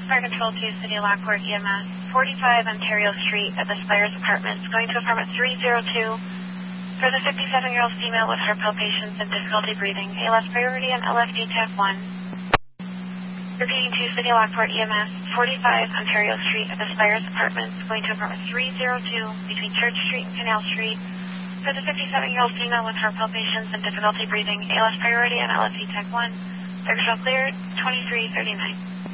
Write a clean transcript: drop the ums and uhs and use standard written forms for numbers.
Fire Control to City of Lockport EMS, 45 Ontario Street at the Spires Apartments, going to apartment 302 for the 57-year-old female with heart palpitations and difficulty breathing. ALS priority and LFD tap 1. Repeating to City of Lockport EMS, 45 Ontario Street at the Spires Apartments, going to apartment 302 between Church Street and Canal Street for the 57-year-old female with heart palpitations and difficulty breathing. ALS priority and LFD tap 1. Fire Control cleared, 2339.